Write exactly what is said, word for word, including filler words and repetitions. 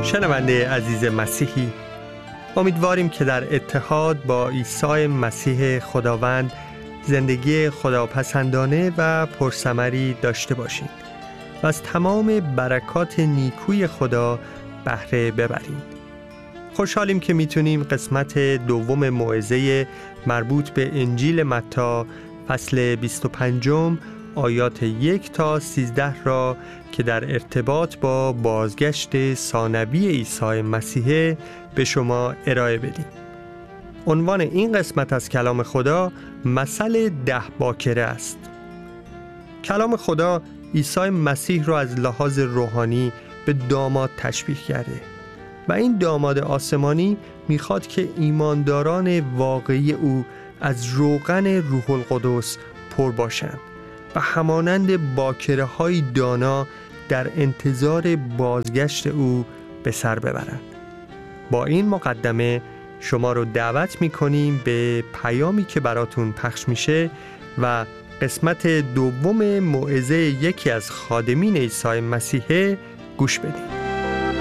شنونده عزیز مسیحی، امیدواریم که در اتحاد با عیسی مسیح خداوند زندگی خداپسندانه و پرثمری داشته باشید و از تمام برکات نیکوی خدا بهره ببرید. خوشحالیم که میتونیم قسمت دوم موعظه مربوط به انجیل متی فصل بیست و پنج آیات یک تا سیزده را که در ارتباط با بازگشت ثانوی عیسی مسیح به شما ارائه بدیم. عنوان این قسمت از کلام خدا مثل ده باکره است. کلام خدا عیسی مسیح را از لحاظ روحانی به داماد تشبیه کرده و این داماد آسمانی میخواد که ایمانداران واقعی او از روغن روح القدس پر باشند و همانند باکره های دانا در انتظار بازگشت او به سر ببرند. با این مقدمه شما رو دعوت میکنیم به پیامی که براتون پخش میشه و قسمت دوم موعظه یکی از خادمین عیسی مسیح گوش بدید.